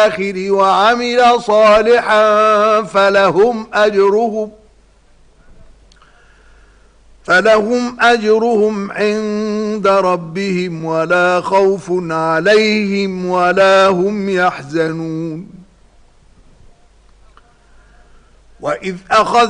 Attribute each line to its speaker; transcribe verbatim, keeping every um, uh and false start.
Speaker 1: الآخر وعمل صالحا فلهم أجرهم فلهم أجرهم عند ربهم ولا خوف عليهم ولا هم يحزنون. وإذ أخذ